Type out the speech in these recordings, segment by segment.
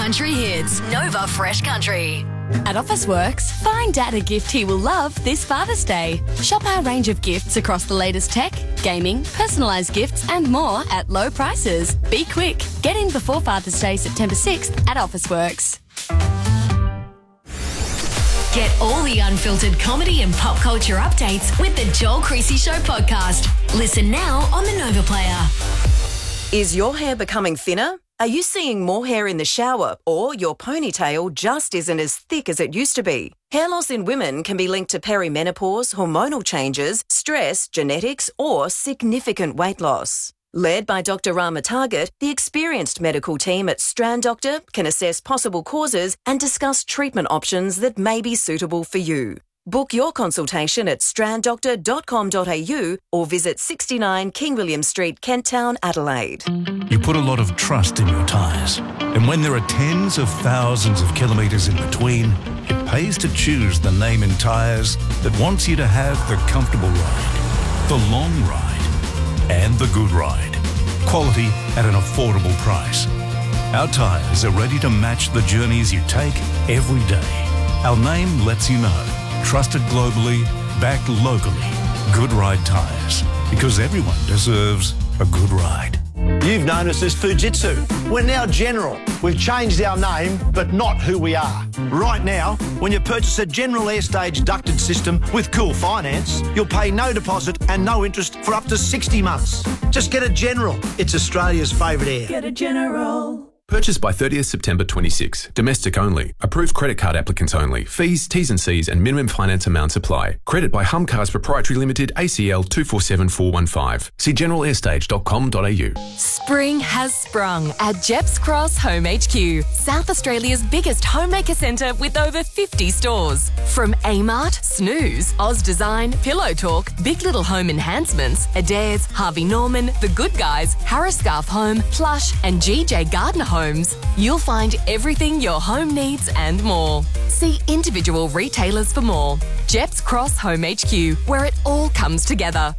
country hits. Nova Fresh Country. At Officeworks, find Dad a gift he will love this Father's Day. Shop our range of gifts across the latest tech, gaming, personalised gifts and more at low prices. Be quick. Get in before Father's Day, September 6th at Officeworks. Get all the unfiltered comedy and pop culture updates with the Joel Creasy Show podcast. Listen now on the Nova Player. Is your hair becoming thinner? Are you seeing more hair in the shower, or your ponytail just isn't as thick as it used to be? Hair loss in women can be linked to perimenopause, hormonal changes, stress, genetics, or significant weight loss. Led by Dr. Rama Target, the experienced medical team at Strand Doctor can assess possible causes and discuss treatment options that may be suitable for you. Book your consultation at stranddoctor.com.au or visit 69 King William Street, Kent Town, Adelaide. You put a lot of trust in your tyres, and when there are tens of thousands of kilometres in between, it pays to choose the name in tyres that wants you to have the comfortable ride, the long ride, and the good ride. Quality at an affordable price. Our tyres are ready to match the journeys you take every day. Our name lets you know. Trusted globally, backed locally. Good Ride Tyres. Because everyone deserves a good ride. You've known us as Fujitsu. We're now General. We've changed our name, but not who we are. Right now, when you purchase a General Airstage ducted system with Cool Finance, you'll pay no deposit and no interest for up to 60 months. Just get a General. It's Australia's favourite air. Get a General. Purchased by 30th September 26. Domestic only. Approved credit card applicants only. Fees, T's and C's and minimum finance amounts apply. Credit by Humcars Proprietary Limited, ACL 247415. See generalairstage.com.au. Spring has sprung at Jeps Cross Home HQ, South Australia's biggest homemaker centre with over 50 stores. From Amart, Snooze, Oz Design, Pillow Talk, Big Little Home Enhancements, Adairs, Harvey Norman, The Good Guys, Harris Scarf Home, Plush and GJ Gardner Homes, you'll find everything your home needs and more. See individual retailers for more. Jeps Cross Home HQ, where it all comes together.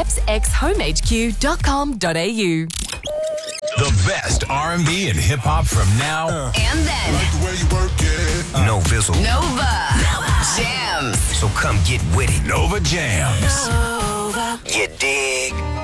jepsxhomehq.com.au. The best R&B and hip-hop from now And then. Like the way you work it. No Fizzle. Nova Jams. So come get with it. Nova Jams. Nova. You dig?